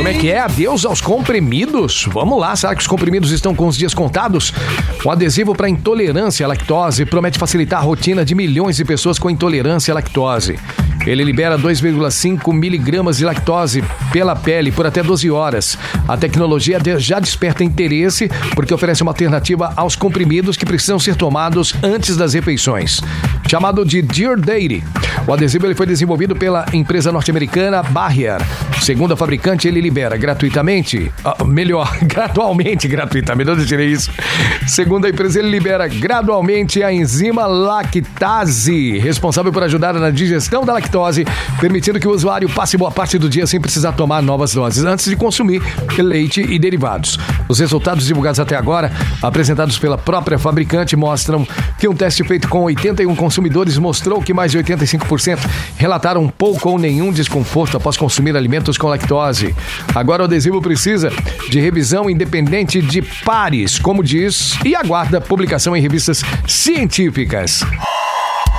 Como é que é? Adeus aos comprimidos? Vamos lá, será que os comprimidos estão com os dias contados? O adesivo para intolerância à lactose promete facilitar a rotina de milhões de pessoas com intolerância à lactose. Ele libera 2,5 miligramas de lactose pela pele por até 12 horas. A tecnologia já desperta interesse porque oferece uma alternativa aos comprimidos que precisam ser tomados antes das refeições. Chamado de Dear Dairy. O adesivo ele foi desenvolvido pela empresa norte-americana Barrier. Segundo a fabricante, ele libera gratuitamente, gradualmente gratuitamente, onde eu tirei isso? Segundo a empresa, ele libera gradualmente a enzima lactase, responsável por ajudar na digestão da lactose, permitindo que o usuário passe boa parte do dia sem precisar tomar novas doses, antes de consumir leite e derivados. Os resultados divulgados até agora, apresentados pela própria fabricante, mostram que um teste feito com 81 consumidores mostrou que mais de 85% relataram pouco ou nenhum desconforto após consumir alimentos com lactose. Agora o adesivo precisa de revisão independente de pares, como diz, e aguarda publicação em revistas científicas.